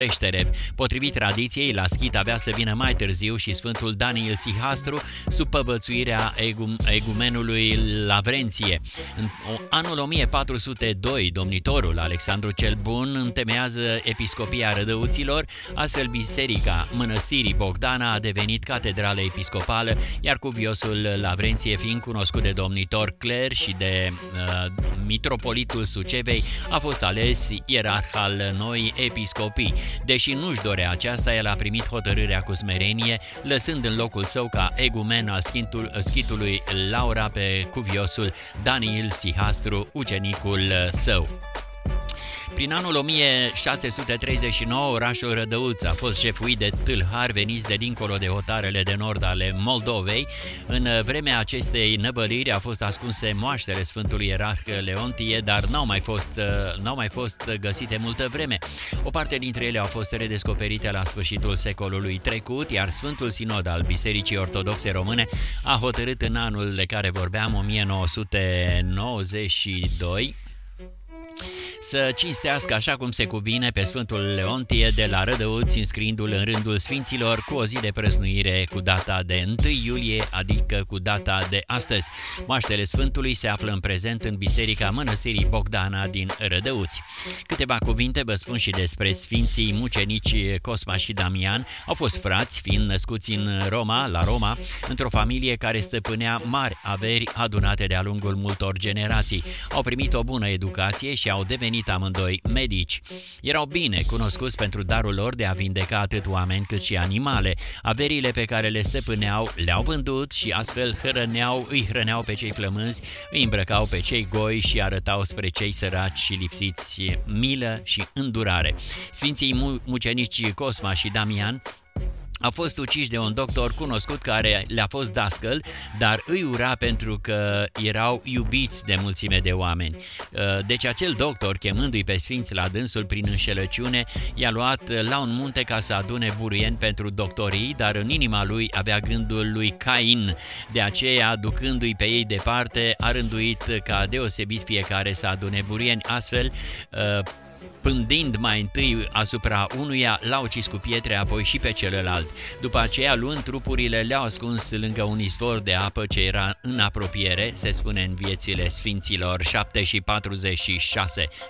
creștere. Potrivit tradiției, la schit avea să vină mai târziu și Sfântul Daniil Sihastru sub povățuirea egumenului Lavrenție. În anul 1402, domnitorul Alexandru cel Bun întemeiază episcopia Rădăuților, astfel biserica mănăstirii Bogdana a devenit catedrală episcopală, iar cuviosul Lavrenție, fiind cunoscut de domnitor cler și de mitropolitul Sucevei, a fost ales ierarh al noii episcopii. Deși nu-și dorea aceasta, el a primit hotărârea cu smerenie, lăsând în locul său ca egumen al schitului Laura pe cuviosul Daniil Sihastru, ucenicul său. Prin anul 1639, orașul Rădăuț a fost șefuit de tâlhari veniți de dincolo de hotarele de nord ale Moldovei. În vremea acestei năbăliri au fost ascunse moaștele Sfântului Ierarh Leontie, dar n-au mai fost găsite multă vreme. O parte dintre ele au fost redescoperite la sfârșitul secolului trecut, iar Sfântul Sinod al Bisericii Ortodoxe Române a hotărât în anul de care vorbeam, 1992, să cinstească așa cum se cuvine pe Sfântul Leontie de la Rădăuți, înscriindu-l în rândul sfinților cu o zi de prăznuire cu data de 1 iulie, adică cu data de astăzi. Moaștele Sfântului se află în prezent în Biserica Mănăstirii Bogdana din Rădăuți. Câteva cuvinte vă spun și despre sfinții mucenici Cosma și Damian. Au fost frați, fiind născuți în la Roma, într-o familie care stăpânea mari averi adunate de-a lungul multor generații. Au primit o bună educație și au devenit amândoi medici. Erau bine cunoscuți pentru darul lor de a vindeca atât oameni cât și animale. Averile pe care le stăpâneau le-au vândut și astfel îi hrăneau pe cei flămânzi, îi îmbrăcau pe cei goi și arătau spre cei săraci și lipsiți milă și îndurare. Sfinții mucenici Cosma și Damian au fost uciși de un doctor cunoscut care le-a fost dascăl, dar îi ura pentru că erau iubiți de mulțime de oameni. Deci acel doctor, chemându-i pe sfinți la dânsul prin înșelăciune, i-a luat la un munte ca să adune buruieni pentru doctorii, dar în inima lui avea gândul lui Cain. De aceea, ducându-i pe ei departe, a rânduit ca deosebit fiecare să adune buruieni. Astfel, pândind mai întâi asupra unuia, l-a ucis cu pietre, apoi și pe celălalt. După aceea, luând trupurile, le-au ascuns lângă un izvor de apă ce era în apropiere, se spune în Viețile Sfinților 7:46.